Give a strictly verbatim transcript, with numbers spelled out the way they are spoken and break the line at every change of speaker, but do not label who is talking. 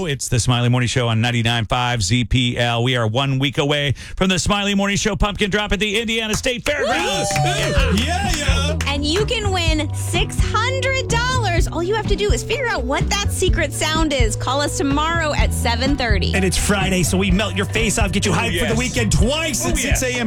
Hello, it's the Smiley Morning Show on ninety-nine point five Z P L. We are one week away from the Smiley Morning Show pumpkin drop at the Indiana State Fairgrounds.
Yeah, yeah.
And you can win six hundred dollars. All you have to do is figure out what that secret sound is. Call us tomorrow at seven thirty.
And it's Friday, so we melt your face off, get you hyped
yes.
for the weekend twice
Oh,
at
yeah.
six a.m.